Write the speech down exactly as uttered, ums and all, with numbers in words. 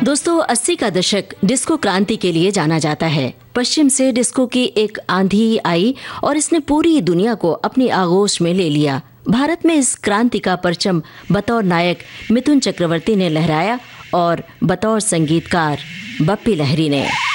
दोस्तों, अस्सी का दशक डिस्को क्रांति के लिए जाना जाता है। पश्चिम से डिस्को की एक आंधी आई और इसने पूरी दुनिया को अपनी आगोश में ले लिया। भारत में इस क्रांति का परचम बतौर नायक मिथुन चक्रवर्ती ने लहराया और बतौर संगीतकार बप्पी लहरी ने।